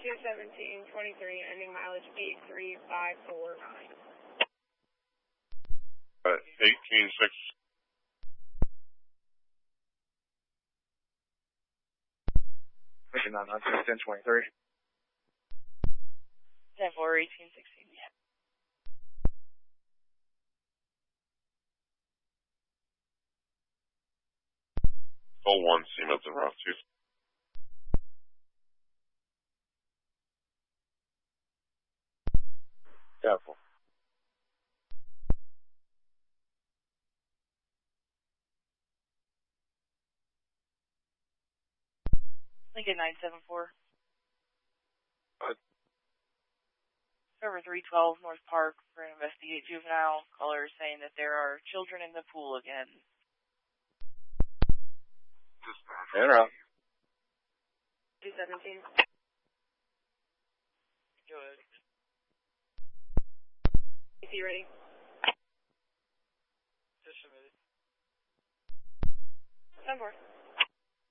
21723, ending mileage 83549. 186. Mission 1023. 10-4, 1816. Full 1, Seamounts and Route 2. Careful. Lincoln 974. Good. Server 312, North Park, for an investigate juvenile. Caller is saying that there are children in the pool again. In route. 217. Go ahead. AC ready. Just a minute. 10-4.